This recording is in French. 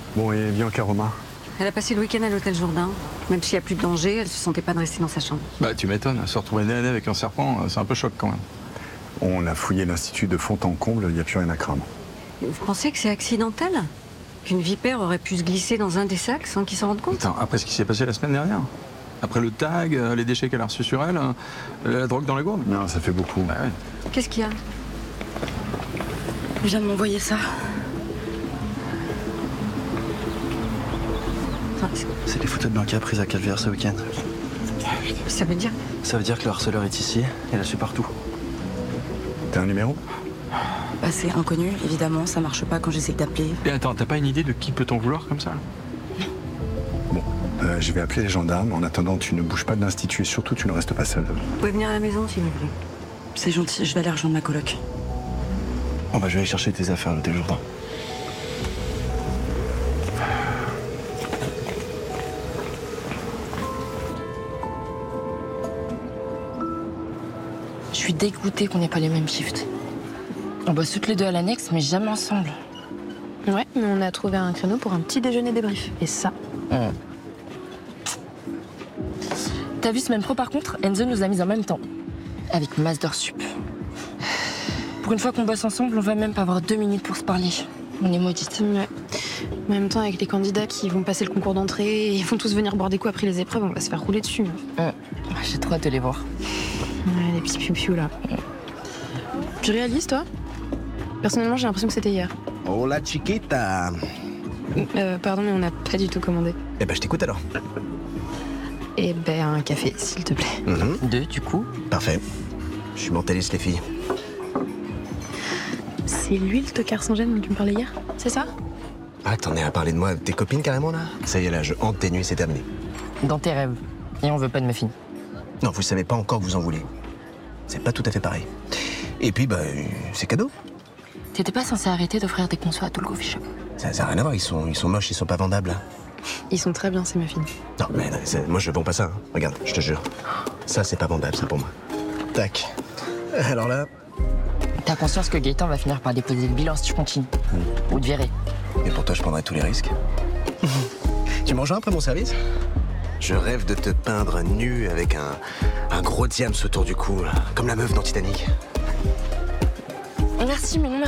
Bon, et Bianca Romain? Elle a passé le week-end à l'hôtel Jourdain. Même s'il n'y a plus de danger, elle se sentait pas de rester dans sa chambre. Bah, tu m'étonnes, se retrouver nez à nez avec un serpent, c'est un peu choc quand même. On a fouillé l'institut de fond en comble, il n'y a plus rien à craindre. Vous pensez que c'est accidentel? Qu'une vipère aurait pu se glisser dans un des sacs sans qu'il s'en rende compte? Attends, après ce qui s'est passé la semaine dernière, après le tag, les déchets qu'elle a reçus sur elle, la drogue dans les gourdes. Non, ça fait beaucoup. Bah ouais. Qu'est-ce qu'il y a? Je viens de m'envoyer ça. Enfin, C'est les photos de Bianca prises à Calvaire ce week-end. ça veut dire? Ça veut dire que le harceleur est ici et la suit partout. T'as un numéro? Bah, c'est inconnu, évidemment, ça marche pas quand j'essaie d'appeler. Et attends, t'as pas une idée de qui peut t'en vouloir comme ça? Bon, je vais appeler les gendarmes. En attendant, tu ne bouges pas de l'institut et surtout, tu ne restes pas seul. Vous pouvez venir à la maison s'il vous plaît. C'est gentil, je vais aller rejoindre ma coloc. Bon bah je vais aller chercher tes affaires à l'hôtel Jourdain. Je suis dégoûtée qu'on n'ait pas les mêmes shifts. On bosse toutes les deux à l'annexe, mais jamais ensemble. Ouais, mais on a trouvé un créneau pour un petit déjeuner débrief. Et ça, T'as vu semaine pro par contre, Enzo nous a mis en même temps. Avec Master Sup. Pour une fois qu'on bosse ensemble, on va même pas avoir 2 minutes pour se parler. On est maudites. ouais. En même temps, avec les candidats qui vont passer le concours d'entrée et ils vont tous venir boire des coups après les épreuves, on va se faire rouler dessus. J'ai trop hâte de les voir. Ouais, les petits piou là. Tu réalises, toi? Personnellement, j'ai l'impression que c'était hier. Hola chiquita. Pardon, mais on n'a pas du tout commandé. Eh ben je t'écoute alors. Eh ben, un café, s'il te plaît. 2 du coup. Parfait. Je suis mentaliste les filles. C'est lui le tocard sans gêne dont tu me parlais hier, c'est ça? Ah, t'en es à parler de moi avec tes copines carrément là? Ça y est là, je hante tes nuits, c'est terminé. Dans tes rêves. Et on veut pas de muffins. Non, vous savez pas encore que vous en voulez. C'est pas tout à fait pareil. Et puis, bah, c'est cadeau. T'étais pas censé arrêter d'offrir des consos à tout le coffee shop. Ça n'a rien à voir, ils sont moches, ils sont pas vendables. Ils sont très bien, ces muffins. Non, mais non, moi je vends pas ça. Hein. Regarde, je te jure. Ça, c'est pas vendable, ça pour moi. Tac. Alors là, T'as conscience que Gaëtan va finir par déposer le bilan si tu continues. Ou te virer. et pour toi, je prendrai tous les risques. Tu me rejoins après mon service? Je rêve de te peindre nu avec un gros diams autour du cou, là, comme la meuf dans Titanic. Merci, mais non merci.